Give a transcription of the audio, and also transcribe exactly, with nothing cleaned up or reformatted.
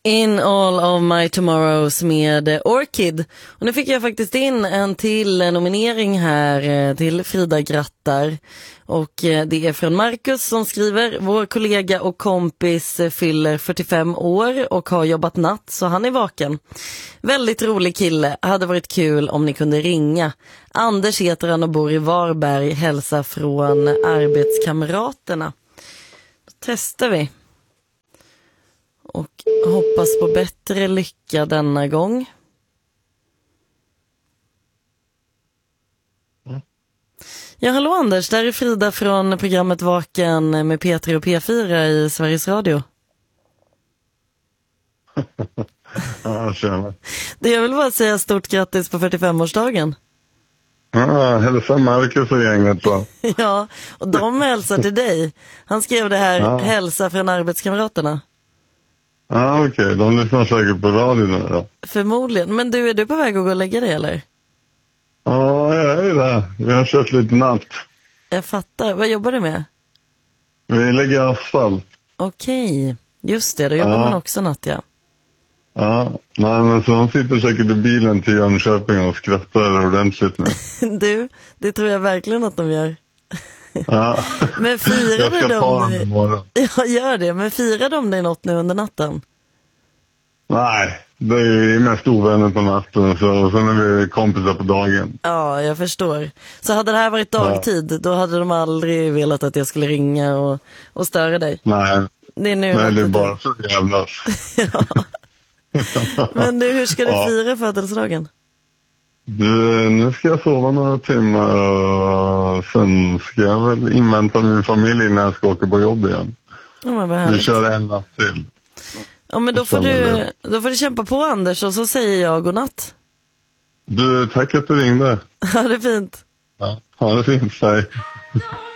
In All of My Tomorrows med Orchid. Och nu fick jag faktiskt in en till nominering här till Frida grattar. Och det är från Marcus som skriver: vår kollega och kompis fyller fyrtiofem år och har jobbat natt, så han är vaken. Väldigt rolig kille, hade varit kul om ni kunde ringa. Anders heter han och bor i Varberg, hälsa från arbetskamraterna. Då testar vi. Och hoppas på bättre lycka denna gång. Mm. Ja, hallå Anders, där är Frida från programmet Vaken med P tre och P fyra i Sveriges Radio. Ja, tjena. Det jag vill bara säga stort grattis på fyrtiofemårsdagen. Ja, hälsa Marcus och gänget då. Ja, och de hälsar till dig. Han skrev det här, ja. Hälsa från arbetskamraterna. Ja, okej. Okay. De lyssnar säkert på radio nu då. Förmodligen. Men du, är du på väg att gå och lägga dig eller? Ja, jag är det. Vi har kört lite natt. Jag fattar. Vad jobbar du med? Vi lägger asfalt. Okej. Just det, då jobbar ja. man också natt, ja. Ja, nej men så de sitter säkert i bilen till Jönköping och skrattar ordentligt nu. Du, det tror jag verkligen att de gör. Ja. Men firade jag ska de ta dem imorgon. Ja, gör det. Men firade de dig något nu under natten? Nej, det är ju mest ovänner på natten så, och sen är vi kompisar på dagen. Ja, jag förstår. Så hade det här varit dagtid, ja. Då hade de aldrig velat att jag skulle ringa och, och störa dig. Nej, det är, nu nej, det är bara så jävlas. Ja. Men du, hur ska du ja. fira födelsedagen? Du, nu ska jag sova några timmar och sen ska jag väl invänta min familj när jag ska åka på jobb igen. Ja, men vi kör en natt till. Ja, men då får, du, då får du kämpa på, Anders, och så säger jag godnatt. Du, tack att du ringde. Ha det fint. Ja, ha det fint, hej.